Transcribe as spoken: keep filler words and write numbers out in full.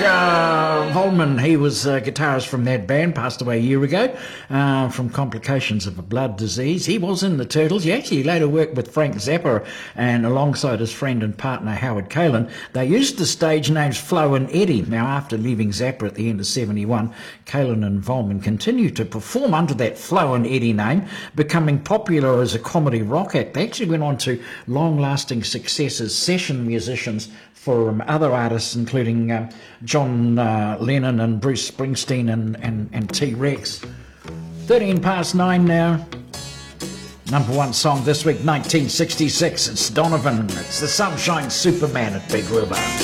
uh, Volman, he was a guitarist from that band, passed away a year ago uh, from complications of a blood disease. He was in the Turtles. He actually later worked with Frank Zappa and alongside his friend and partner Howard Kalin. They used the stage names Flo and Eddie. Now, after leaving Zappa at the end of seventy-one, Kalin and Volman continued to perform under that Flo and Eddie name, becoming popular as a comedy rock act. They actually went on to long-lasting success as session musicians for um, other artists, including um, John uh, Lennon and Bruce Springsteen and, and, and T-Rex. thirteen past nine now. Number one song this week, nineteen sixty-six. It's Donovan. It's the Sunshine Superman at Big River.